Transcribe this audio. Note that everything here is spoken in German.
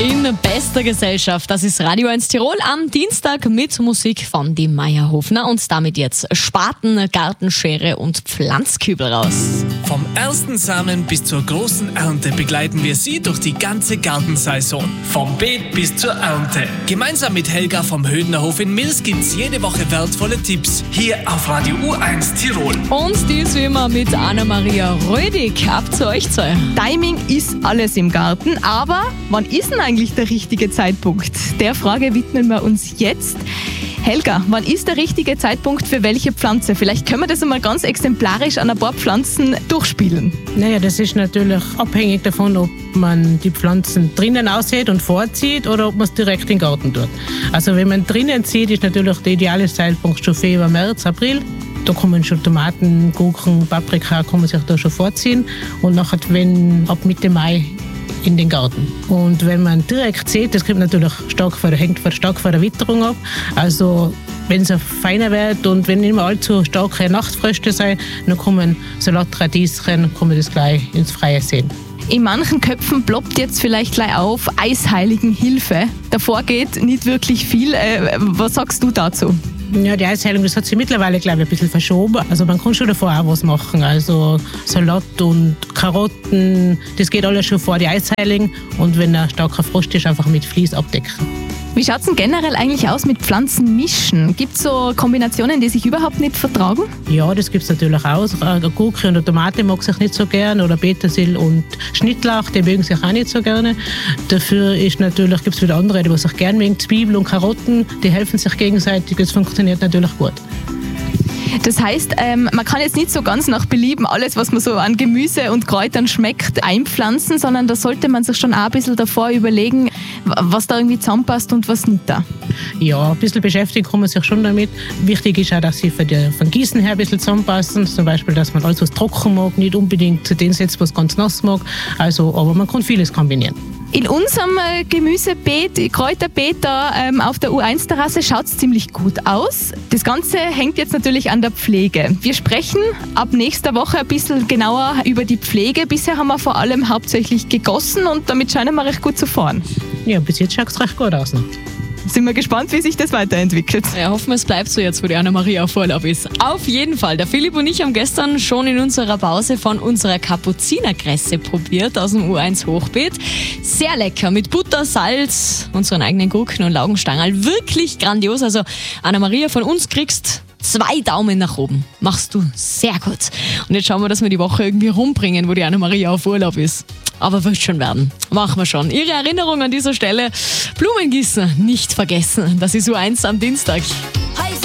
in bester Gesellschaft. Das ist Radio 1 Tirol am Dienstag mit Musik von die Meierhofner und damit jetzt Spaten, Gartenschere und Pflanzkübel raus. Vom ersten Samen bis zur großen Ernte begleiten wir Sie durch die ganze Gartensaison. Vom Beet bis zur Ernte. Gemeinsam mit Helga vom Hödnerhof in Mils gibt's jede Woche wertvolle Tipps. Hier auf Radio U1 Tirol. Und die ist wie immer mit Anna-Maria Rödig. Ab zu euch zwei. Timing ist alles im Garten, aber wann ist denn eigentlich der richtige Zeitpunkt? Der Frage widmen wir uns jetzt. Helga, wann ist der richtige Zeitpunkt für welche Pflanze? Vielleicht können wir das einmal ganz exemplarisch an ein paar Pflanzen durchspielen. Naja, das ist natürlich abhängig davon, ob man die Pflanzen drinnen aussät und vorzieht oder ob man es direkt in den Garten tut. Also wenn man drinnen zieht, ist natürlich der ideale Zeitpunkt schon Februar, März, April. Da kommen schon Tomaten, Gurken, Paprika, kann man sich da schon vorziehen. Und nachher, wenn ab Mitte Mai in den Garten. Und wenn man direkt sieht, das hängt stark von der Witterung ab. Also wenn es feiner wird und wenn nicht mehr allzu starke Nachtfröste sind, dann kommen Salatradieschen, kann man das gleich ins Freie sehen. In manchen Köpfen ploppt jetzt vielleicht gleich auf Eisheiligenhilfe. Davor geht nicht wirklich viel. Was sagst du dazu? Ja, die Eisheilung, das hat sich mittlerweile, glaube ich, ein bisschen verschoben. Also man kann schon davor auch was machen. Also Salat und Karotten, das geht alles schon vor die Eisheilung. Und wenn ein starker Frost ist, einfach mit Vlies abdecken. Wie schaut es denn generell eigentlich aus mit Pflanzenmischen? Gibt es so Kombinationen, die sich überhaupt nicht vertragen? Ja, das gibt es natürlich auch. Eine Gurke und eine Tomate mag sich nicht so gern oder Petersil und Schnittlauch, die mögen sich auch nicht so gerne. Dafür gibt es wieder andere, die sich gerne mögen. Zwiebeln und Karotten, die helfen sich gegenseitig. Das funktioniert natürlich gut. Das heißt, man kann jetzt nicht so ganz nach Belieben alles, was man so an Gemüse und Kräutern schmeckt, einpflanzen, sondern da sollte man sich schon auch ein bisschen davor überlegen, was da irgendwie zusammenpasst und was nicht da. Ja, ein bisschen beschäftigen kann man sich schon damit. Wichtig ist auch, dass sie von Gießen her ein bisschen zusammenpassen. Zum Beispiel, dass man alles, was trocken mag, nicht unbedingt zu dem setzt, was ganz nass mag. Also, aber man kann vieles kombinieren. In unserem Gemüsebeet, Kräuterbeet da auf der U1-Terrasse schaut es ziemlich gut aus. Das Ganze hängt jetzt natürlich an der Pflege. Wir sprechen ab nächster Woche ein bisschen genauer über die Pflege. Bisher haben wir vor allem hauptsächlich gegossen und damit scheinen wir recht gut zu fahren. Ja, bis jetzt schaut es recht gut aus noch. Sind wir gespannt, wie sich das weiterentwickelt. Ja, hoffen wir, es bleibt so jetzt, wo die Anna-Maria auf Urlaub ist. Auf jeden Fall. Der Philipp und ich haben gestern schon in unserer Pause von unserer Kapuzinerkresse probiert aus dem U1 Hochbeet. Sehr lecker, mit Butter, Salz, unseren eigenen Gurken und Laugenstangerl. Wirklich grandios. Also Anna-Maria, von uns kriegst 2 Daumen nach oben. Machst du sehr gut. Und jetzt schauen wir, dass wir die Woche irgendwie rumbringen, wo die Anna-Maria auf Urlaub ist. Aber wird schon werden. Machen wir schon. Ihre Erinnerung an dieser Stelle. Blumengießen nicht vergessen. Das ist U1 am Dienstag.